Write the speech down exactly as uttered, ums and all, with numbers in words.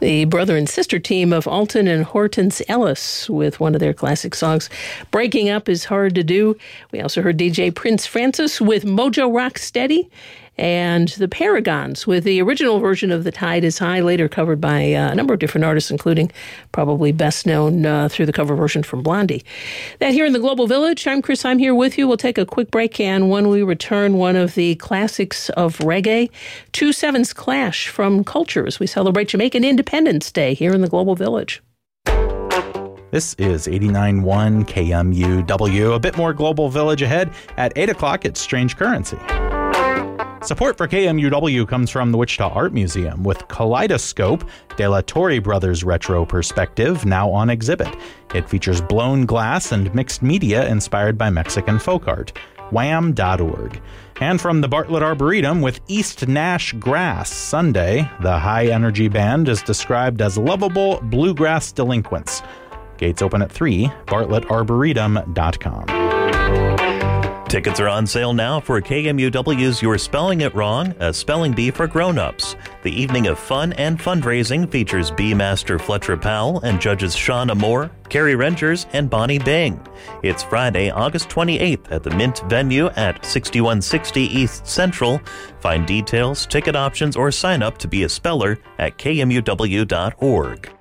The brother and sister team of Alton and Hortense Ellis with one of their classic songs, Breaking Up Is Hard to Do. We also heard D J Prince Francis with Mojo Rocksteady, and the Paragons with the original version of The Tide is High, later covered by uh, a number of different artists, including probably best known uh, through the cover version from Blondie. That here in the Global Village. I'm Chris. I'm here with you. We'll take a quick break, and when we return, one of the classics of reggae, Two Sevens Clash from Culture, as we celebrate Jamaican Independence Day here in the Global Village. This is eighty-nine point one K M U W. A bit more Global Village ahead. At eight o'clock, it's Strange Currency. Support for K M U W comes from the Wichita Art Museum with Kaleidoscope, De La Torre Brothers Retro Perspective, now on exhibit. It features blown glass and mixed media inspired by Mexican folk art. wham dot org. And from the Bartlett Arboretum with East Nash Grass Sunday, the high-energy band is described as lovable bluegrass delinquents. Gates open at three, bartlett arboretum dot com. Tickets are on sale now for K M U W's You're Spelling It Wrong, a spelling bee for grown-ups. The evening of fun and fundraising features Bee Master Fletcher Powell and judges Shauna Moore, Carrie Rengers, and Bonnie Bing. It's Friday, August twenty-eighth at the Mint venue at sixty-one sixty East Central. Find details, ticket options, or sign up to be a speller at K M U W dot org.